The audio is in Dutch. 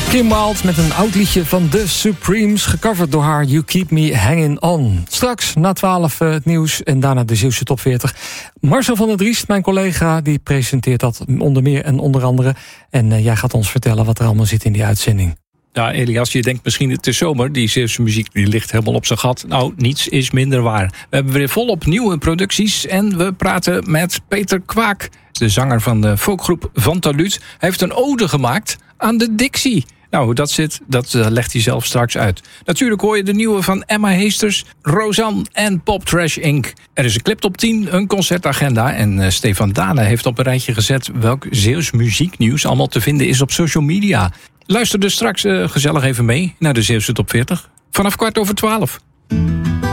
Kim Wilde met een oud liedje van The Supremes, gecoverd door haar You Keep Me Hanging On. Straks na 12 het nieuws en daarna de Zeeuwse Top 40. Marcel van der Driest, mijn collega, die presenteert dat onder meer en onder andere. En jij gaat ons vertellen wat er allemaal zit in die uitzending. Ja, Elias, je denkt misschien het is zomer. Die Zeeuwse muziek die ligt helemaal op zijn gat. Nou, niets is minder waar. We hebben weer volop nieuwe producties en we praten met Peter Quaak, de zanger van de folkgroep Van Taluut. Hij heeft een ode gemaakt aan de Dixie. Nou, hoe dat zit, dat legt hij zelf straks uit. Natuurlijk hoor je de nieuwe van Emma Heesters, Rosanne en Pop Trash Inc. Er is een clip op 10, een concertagenda. En Stefan Dane heeft op een rijtje gezet welk Zeeuws muzieknieuws allemaal te vinden is op social media. Luister dus straks gezellig even mee naar de Zeeuwse Top 40. Vanaf 11:15.